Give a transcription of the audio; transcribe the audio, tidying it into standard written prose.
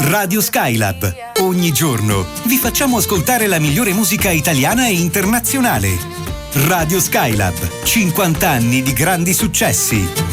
Radio Skylab. Ogni giorno vi facciamo ascoltare la migliore musica italiana e internazionale. Radio Skylab. 50 anni di grandi successi.